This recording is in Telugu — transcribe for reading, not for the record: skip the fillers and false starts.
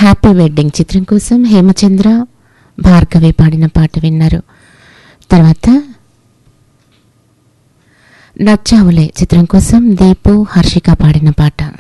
హ్యాపీ వెడ్డింగ్ చిత్రం కోసం హేమచంద్ర భార్గవి పాడిన పాట విన్నారు. తర్వాత నచ్చావులే చిత్రం కోసం దీపు హర్షిక పాడిన పాట.